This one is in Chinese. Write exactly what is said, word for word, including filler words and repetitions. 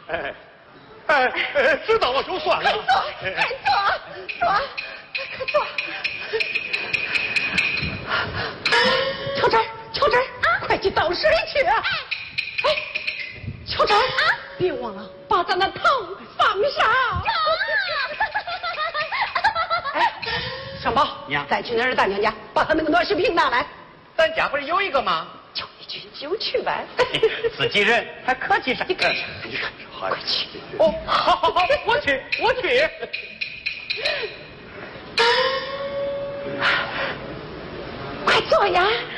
哎哎哎，知道我就算了。 快坐，快坐，坐，快坐。乔珍，乔珍啊，快去倒水去！哎，哎，乔珍啊，别忘了把咱那头放上。哎，上宝， 娘， 再去那儿咱娘家把他那个暖水瓶拿来。 咱家不是有一个吗？ 就你去就去呗。 自己人还客气啥？ 你看， 你看，好快去。 哦，好好好，我去，我去。 快坐呀！